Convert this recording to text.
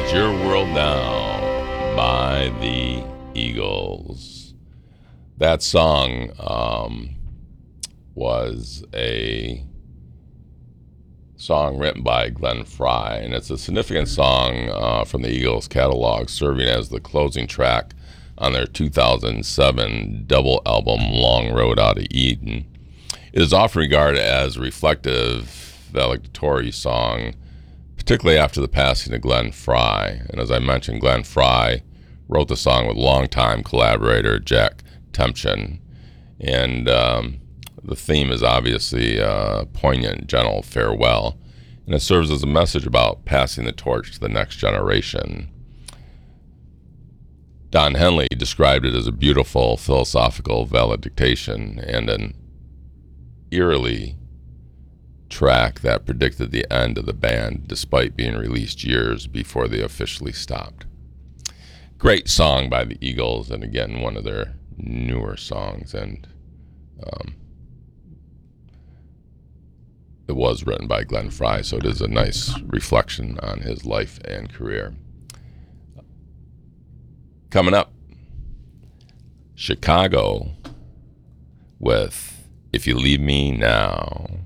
Your World Now by the Eagles. That song was a song written by Glenn Frey, and it's a significant song from the Eagles catalog, serving as the closing track on their 2007 double album Long Road Out of Eden. It is often regarded as a reflective, valedictory song, particularly after the passing of Glenn Frey. And as I mentioned, Glenn Frey wrote the song with longtime collaborator Jack Tempchin. And the theme is obviously a poignant, gentle farewell. And it serves as a message about passing the torch to the next generation. Don Henley described it as a beautiful philosophical valediction and an eerily track that predicted the end of the band despite being released years before they officially stopped. Great song by the Eagles, and again, one of their newer songs, and it was written by Glenn Frey, so it is a nice reflection on his life and career. Coming up, Chicago with If You Leave Me Now.